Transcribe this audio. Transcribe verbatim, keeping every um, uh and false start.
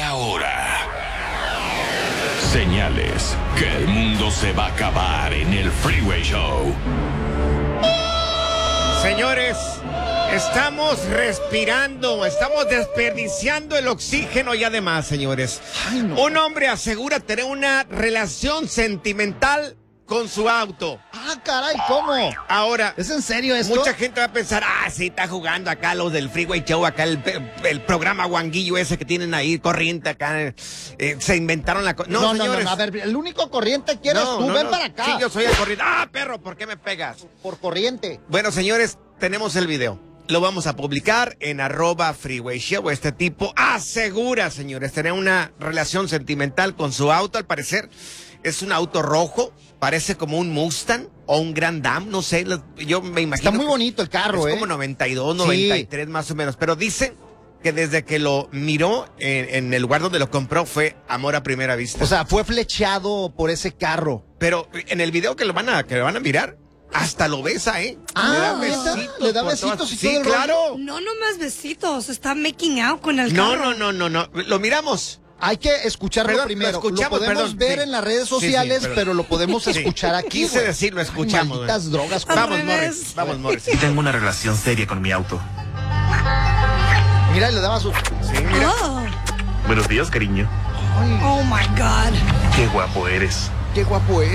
ahora. Señales que el mundo se va a acabar en el Freeway Show. Señores, estamos respirando, estamos desperdiciando el oxígeno y además, señores, Ay, no. un hombre asegura tener una relación sentimental con su auto. Ah, caray, ¿cómo? Ahora, ¿es en serio esto? Mucha gente va a pensar, ah, sí, está jugando acá los del Freeway Show, acá el, el programa guanguillo ese que tienen ahí, corriente acá, eh, se inventaron la cosa. No, no, señores. no, no, a ver, el único corriente que eres no, tú, no, ven no. para acá. Sí, yo soy el corriente. Ah, perro, ¿por qué me pegas? Por corriente. Bueno, señores, tenemos el video. Lo vamos a publicar en arroba Freeway Show. Este tipo asegura, señores, tener una relación sentimental con su auto. Al parecer es un auto rojo, parece como un Mustang o un Grand Am, no sé, yo me imagino. Está muy bonito el carro, es ¿eh? como noventa y dos, noventa y tres sí. más o menos, pero dice que desde que lo miró en, en el lugar donde lo compró fue amor a primera vista. O sea, fue flecheado por ese carro. Pero en el video que lo van a, que lo van a mirar, hasta lo besa, ¿eh? Ah, le da besitos. Le da besitos y sí, todo el claro. rollo. No, no más besitos, está making out con el no, carro. No, no, no, no, lo miramos. Hay que escucharlo perdón, primero. Lo, lo podemos perdón, ver sí. en las redes sociales, sí, sí, pero lo podemos sí. escuchar aquí. Quise güey. decir, lo escuchamos. Ay, malditas drogas. Vamos, Morris. Vamos, Morris. Y tengo una relación seria con mi auto. Mira, le daba su... Sí, mira. Oh. Buenos días, cariño. Ay. Oh, my God. Qué guapo eres. Qué guapo eres.